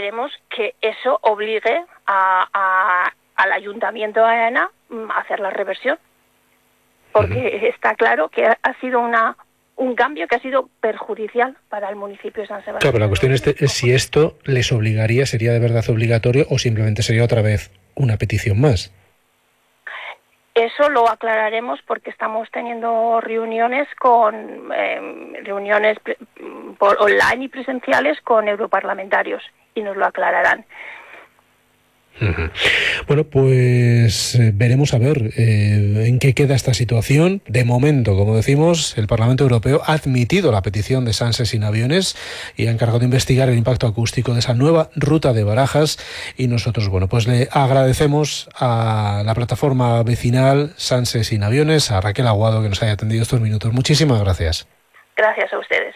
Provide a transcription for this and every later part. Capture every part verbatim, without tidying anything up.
esperemos que eso obligue a, a, al Ayuntamiento de Aena a hacer la reversión, porque uh-huh. está claro que ha sido una un cambio que ha sido perjudicial para el municipio de San Sebastián. Claro, pero la cuestión es, es si esto les obligaría, sería de verdad obligatorio o simplemente sería otra vez una petición más. Eso lo aclararemos porque estamos teniendo reuniones con eh, reuniones por online y presenciales con europarlamentarios y nos lo aclararán. Uh-huh. Bueno, pues eh, veremos a ver eh, en qué queda esta situación. De momento, como decimos, el Parlamento Europeo ha admitido la petición de Sanse Sin Aviones y ha encargado de investigar el impacto acústico de esa nueva ruta de Barajas, y nosotros, bueno, pues le agradecemos a la plataforma vecinal Sanse Sin Aviones, a Raquel Aguado, que nos haya atendido estos minutos. Muchísimas gracias. Gracias a ustedes.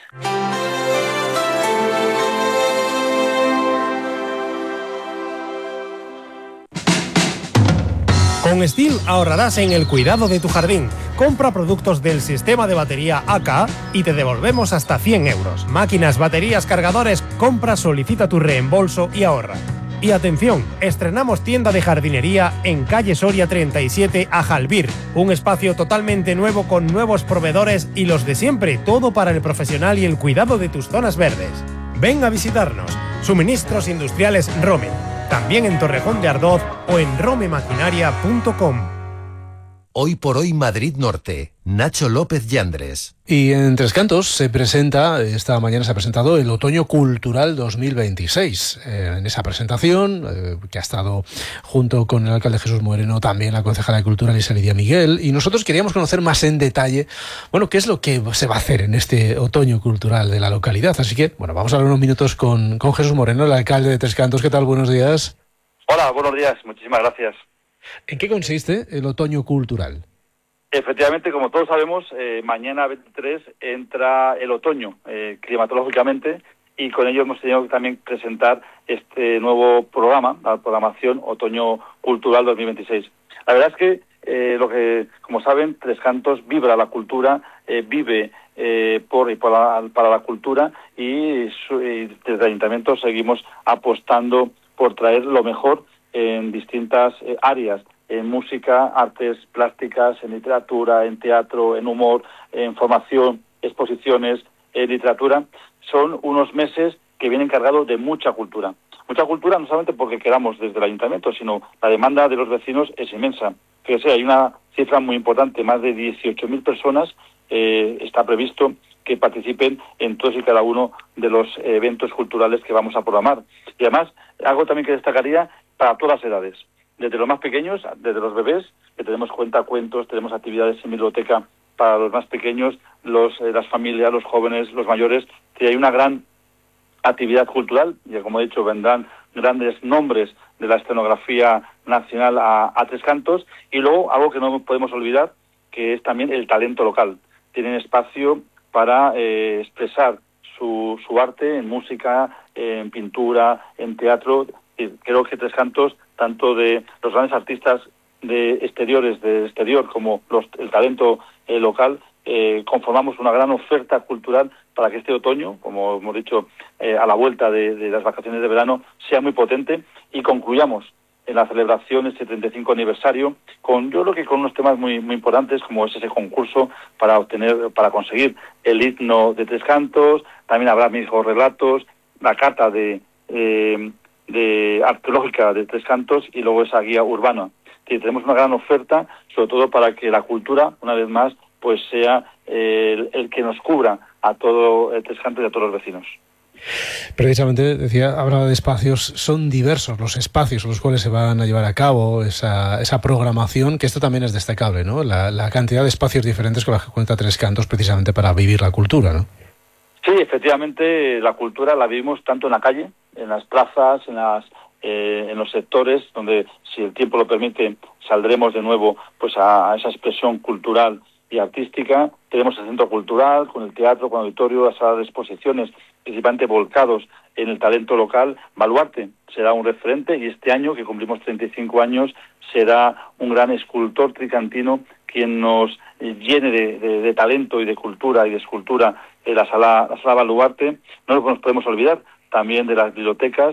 Con Stihl ahorrarás en el cuidado de tu jardín. Compra productos del sistema de batería A K y te devolvemos hasta cien euros. Máquinas, baterías, cargadores, compra, solicita tu reembolso y ahorra. Y atención, estrenamos tienda de jardinería en calle Soria treinta y siete, Ajalbir. Un espacio totalmente nuevo con nuevos proveedores y los de siempre, todo para el profesional y el cuidado de tus zonas verdes. Ven a visitarnos. Suministros Industriales Rome. También en Torrejón de Ardoz o en romemaquinaria punto com. Hoy por hoy Madrid Norte, Nacho López Yandres. Y en Tres Cantos se presenta, esta mañana se ha presentado el Otoño Cultural dos mil veintiséis. Eh, en esa presentación, eh, que ha estado junto con el alcalde Jesús Moreno, también la concejala de Cultura Elisa Lidia Miguel, y nosotros queríamos conocer más en detalle, bueno, qué es lo que se va a hacer en este Otoño Cultural de la localidad. Así que, bueno, vamos a hablar unos minutos con, con Jesús Moreno, el alcalde de Tres Cantos. ¿Qué tal? Buenos días. Hola, buenos días. Muchísimas gracias. ¿En qué consiste el Otoño Cultural? Efectivamente, como todos sabemos, eh, mañana veintitrés entra el otoño eh, climatológicamente, y con ello hemos tenido que también presentar este nuevo programa, la programación Otoño Cultural dos mil veintiséis. La verdad es que, eh, lo que como saben, Tres Cantos vibra la cultura, eh, vive eh, por y por la, para la cultura, y, su, y desde el Ayuntamiento seguimos apostando por traer lo mejor en distintas eh, áreas, en música, artes plásticas, en literatura, en teatro, en humor, en formación, exposiciones, en literatura. Son unos meses que vienen cargados de mucha cultura. Mucha cultura no solamente porque queramos desde el Ayuntamiento, sino la demanda de los vecinos es inmensa. Fíjese, hay una cifra muy importante, más de dieciocho mil personas eh, está previsto que participen en todos y cada uno de los eventos culturales que vamos a programar. Y además, algo también que destacaría para todas las edades, desde los más pequeños, desde los bebés, que tenemos cuentacuentos, tenemos actividades en biblioteca para los más pequeños, los eh, las familias, los jóvenes, los mayores, que hay una gran actividad cultural, y como he dicho, vendrán grandes nombres de la escenografía nacional a, a Tres Cantos, y luego algo que no podemos olvidar, que es también el talento local. Tienen espacio para eh, expresar su, su arte en música, en pintura, en teatro. Y creo que Tres Cantos, tanto de los grandes artistas de exteriores, de exterior, como los, el talento eh, local, eh, conformamos una gran oferta cultural para que este otoño, como hemos dicho, eh, a la vuelta de, de las vacaciones de verano, sea muy potente, y concluyamos en la celebración este treinta y cinco aniversario con, yo creo que con unos temas muy muy importantes, como es ese concurso para obtener, para conseguir el himno de Tres Cantos. También habrá mismos relatos, la carta de eh, de arqueológica de Tres Cantos, y luego esa guía urbana. Sí, tenemos una gran oferta, sobre todo para que la cultura, una vez más, pues sea eh, el, el que nos cubra a todo el Tres Cantos y a todos los vecinos. Precisamente, decía, hablaba de espacios, son diversos los espacios en los cuales se van a llevar a cabo esa, esa programación, que esto también es destacable, ¿no? La, la cantidad de espacios diferentes con la que cuenta Tres Cantos precisamente para vivir la cultura, ¿no? Sí, efectivamente, la cultura la vivimos tanto en la calle, en las plazas, en las eh, en los sectores, donde, si el tiempo lo permite, saldremos de nuevo pues a, a esa expresión cultural y artística. Tenemos el centro cultural, con el teatro, con el auditorio, las salas de exposiciones, principalmente volcados en el talento local. Baluarte será un referente, y este año, que cumplimos treinta y cinco años, será un gran escultor tricantino quien nos llene de, de, de talento y de cultura y de escultura en la sala, la sala Baluarte. No nos podemos olvidar también de las bibliotecas,